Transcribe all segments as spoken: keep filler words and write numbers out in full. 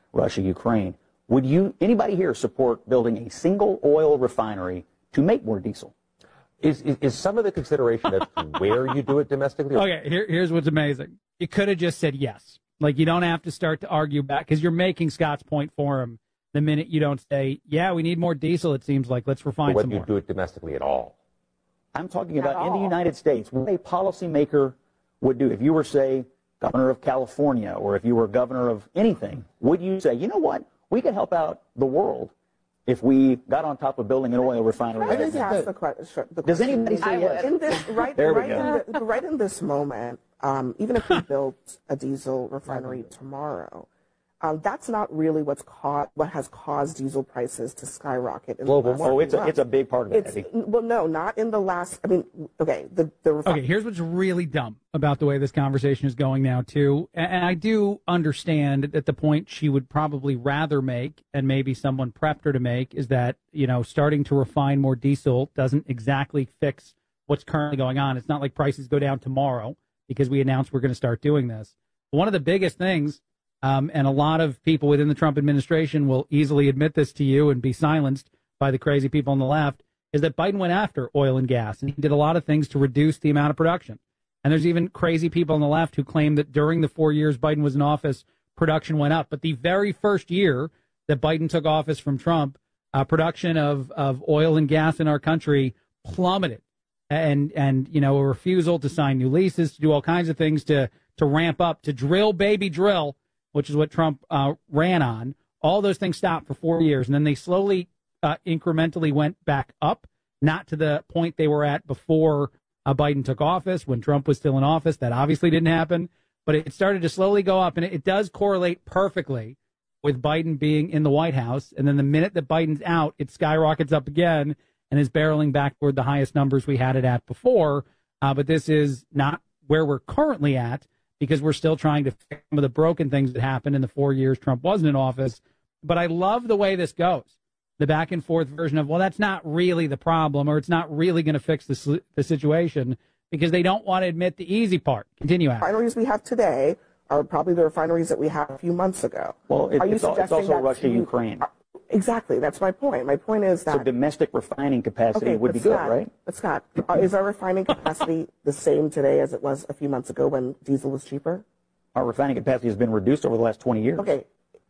Russia, Ukraine. Would you, anybody here, support building a single oil refinery to make more diesel? Is, is, is some of the consideration as to where you do it domestically? Okay, here, here's what's amazing. You could have just said yes. Like, you don't have to start to argue back, because you're making Scott's point for him the minute you don't say, yeah, we need more diesel, it seems like. Let's refine Whether some more. you do it domestically at all. I'm talking about in the United States, what a policymaker would do. If you were, say, governor of California, or if you were governor of anything, would you say, you know what, we could help out the world if we got on top of building an oil refinery? I just ask the question. Does anybody say yes? In this, right, there we right, go. in the, right in this moment, um, even if we built a diesel refinery tomorrow, um, that's not really what's caused, what has caused diesel prices to skyrocket. In Global. the last Oh, it's a, months. it's a big part of it, It's, Eddie. well, no, not in the last. I mean, okay, the the. Refi- Okay, here's what's really dumb about the way this conversation is going now, too. And I do understand that the point she would probably rather make, and maybe someone prepped her to make, is that, you know, starting to refine more diesel doesn't exactly fix what's currently going on. It's not like prices go down tomorrow because we announced we're going to start doing this. One of the biggest things, um, and a lot of people within the Trump administration will easily admit this to you and be silenced by the crazy people on the left, is that Biden went after oil and gas, and he did a lot of things to reduce the amount of production. And there's even crazy people on the left who claim that during the four years Biden was in office, production went up. But the very first year that Biden took office from Trump, uh, production of, of oil and gas in our country plummeted. And, and, you know, a refusal to sign new leases, to do all kinds of things to, to ramp up, to drill, baby, drill, which is what Trump uh, ran on. All those things stopped for four years. And then they slowly, uh, incrementally went back up, not to the point they were at before uh, Biden took office, when Trump was still in office. That obviously didn't happen. But it started to slowly go up. And it, it does correlate perfectly with Biden being in the White House. And then the minute that Biden's out, it skyrockets up again and is barreling back toward the highest numbers we had it at before. Uh, but this is not where we're currently at, because we're still trying to fix some of the broken things that happened in the four years Trump wasn't in office. But I love the way this goes, the back and forth version of, well, that's not really the problem, or it's not really going to fix the, the situation, because they don't want to admit the easy part. Continue, Adam. refineries we have today are probably the refineries that we had a few months ago. Well, it, are you it's, al- it's suggesting also that Russia, you- Ukraine. Exactly. That's my point. My point is that So domestic refining capacity okay, would but be good, Scott, right? But Scott, uh, is our refining capacity the same today as it was a few months ago when diesel was cheaper? Our refining capacity has been reduced over the last twenty years. Okay.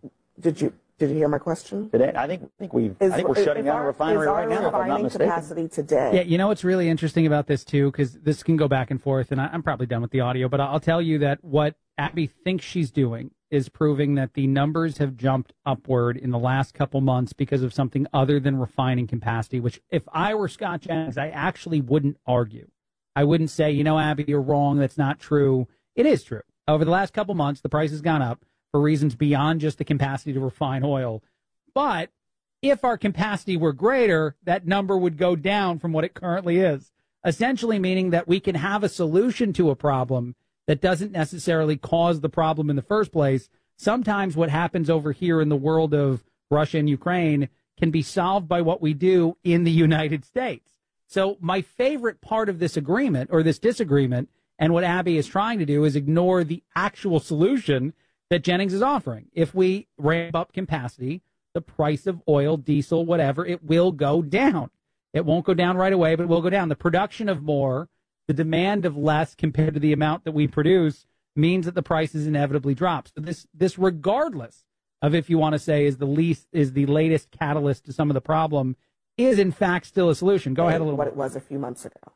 Did you did you hear my question? Today, I think I think we've Is, I think we're is shutting down our, a refinery is our right now, if I'm not refining mistaken. capacity today? Yeah, you know what's really interesting about this, too, because this can go back and forth, and I, I'm probably done with the audio, but I'll tell you that what Abby thinks she's doing is proving that the numbers have jumped upward in the last couple months because of something other than refining capacity, which if I were Scott Jennings, I actually wouldn't argue. I wouldn't say, you know, Abby, you're wrong. That's not true. It is true. Over the last couple months, the price has gone up for reasons beyond just the capacity to refine oil. But if our capacity were greater, that number would go down from what it currently is, essentially meaning that we can have a solution to a problem that doesn't necessarily cause the problem in the first place. Sometimes what happens over here in the world of Russia and Ukraine can be solved by what we do in the United States. So my favorite part of this agreement, or this disagreement, and what Abby is trying to do, is ignore the actual solution that Jennings is offering. If we ramp up capacity, the price of oil, diesel, whatever, it will go down. It won't go down right away, but it will go down. The production of more, the demand of less compared to the amount that we produce, means that the prices inevitably drop. So this, this regardless of if you want to say is the least, is the latest catalyst to some of the problem, is in fact still a solution. Go ahead a little What bit. it was a few months ago.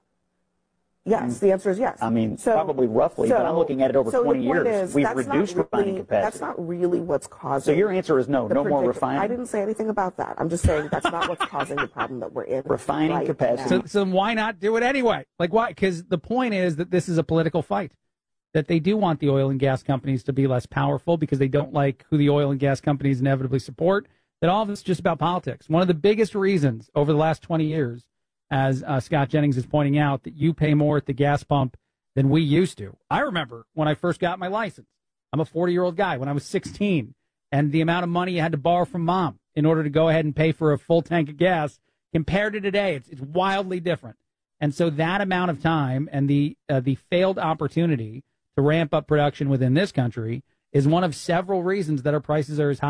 Yes, the answer is yes. I mean, So- probably roughly, but I'm looking at it over so the twenty point years. is, We've that's not reduced refining really- capacity. That's not really what's causing. So your answer is no, the no more predict- refining? I didn't say anything about that. I'm just saying that's not what's causing the problem that we're in. Refining right capacity. now. So, so why not do it anyway? Like, why? Because the point is that this is a political fight, that they do want the oil and gas companies to be less powerful because they don't like who the oil and gas companies inevitably support, that all of it's just about politics. One of the biggest reasons over the last twenty years, as uh, Scott Jennings is pointing out, that you pay more at the gas pump than we used to. I remember when I first got my license. I'm a forty-year-old guy. When I was sixteen, and the amount of money you had to borrow from mom in order to go ahead and pay for a full tank of gas, compared to today, it's, it's wildly different. And so that amount of time and the uh, the failed opportunity to ramp up production within this country is one of several reasons that our prices are as high